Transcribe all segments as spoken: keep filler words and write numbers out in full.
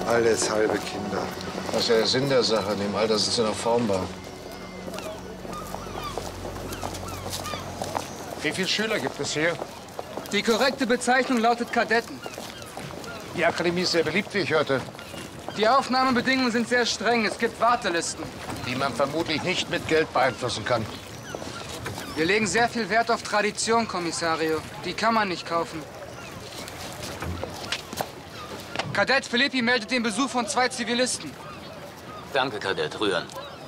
Alles halbe Kinder. Das ist ja der Sinn der Sache. In dem Alter sind sie noch formbar. Wie viele Schüler gibt es hier? Die korrekte Bezeichnung lautet Kadetten. Die Akademie ist sehr beliebt, wie ich hörte. Die Aufnahmebedingungen sind sehr streng. Es gibt Wartelisten. Die man vermutlich nicht mit Geld beeinflussen kann. Wir legen sehr viel Wert auf Tradition, Kommissario. Die kann man nicht kaufen. Kadett Filippi meldet den Besuch von zwei Zivilisten. Danke, Kadett. Rühren.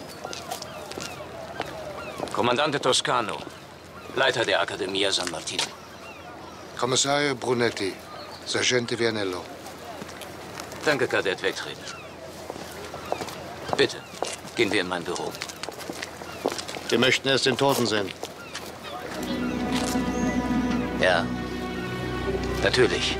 Kommandante Toscano, Leiter der Accademia San Martino. Kommissario Brunetti, Sergente Vianello. Danke, Kadett. Wegtreten. Bitte, gehen wir in mein Büro. Wir möchten erst den Toten sehen. Ja, natürlich.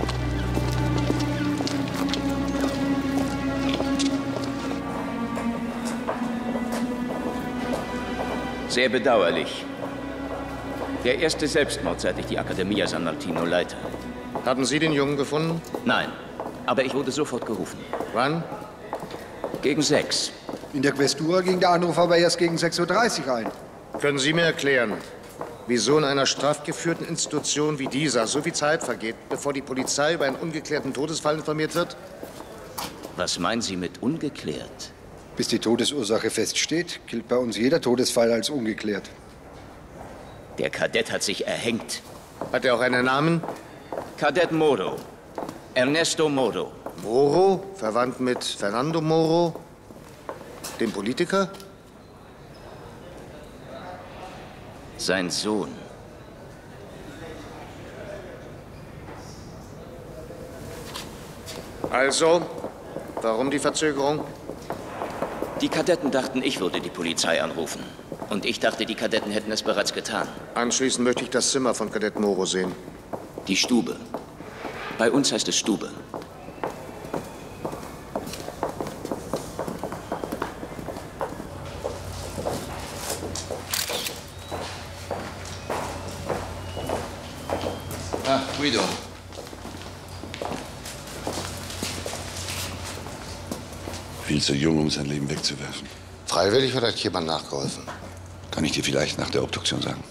Sehr bedauerlich. Der erste Selbstmord, seit ich die Accademia San Martino leite. Haben Sie den Jungen gefunden? Nein, aber ich wurde sofort gerufen. Wann? Gegen sechs. In der Questura ging der Anruf aber erst gegen sechs Uhr dreißig ein. Können Sie mir erklären, wieso in einer strafgeführten Institution wie dieser so viel Zeit vergeht, bevor die Polizei über einen ungeklärten Todesfall informiert wird? Was meinen Sie mit ungeklärt? Bis die Todesursache feststeht, gilt bei uns jeder Todesfall als ungeklärt. Der Kadett hat sich erhängt. Hat er auch einen Namen? Kadett Moro. Ernesto Moro. Moro? Verwandt mit Fernando Moro? Dem Politiker? Sein Sohn. Also, warum die Verzögerung? Die Kadetten dachten, ich würde die Polizei anrufen. Und ich dachte, die Kadetten hätten es bereits getan. Anschließend möchte ich das Zimmer von Kadett Moro sehen. Die Stube. Bei uns heißt es Stube. Ah, Guido. Viel zu jung, um sein Leben wegzuwerfen. Freiwillig oder hat jemand nachgeholfen? Kann ich dir vielleicht nach der Obduktion sagen.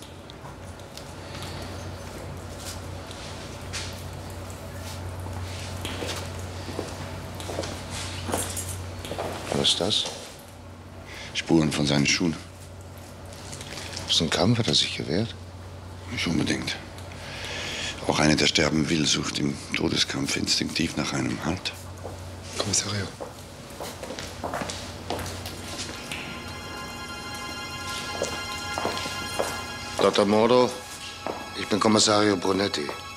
Was ist das? Spuren von seinen Schuhen. Das ist ein Kampf, hat er sich gewehrt? Nicht unbedingt. Auch einer, der sterben will, sucht im Todeskampf instinktiv nach einem Halt. Kommissario. Doktor Moro, ich bin Kommissario Brunetti.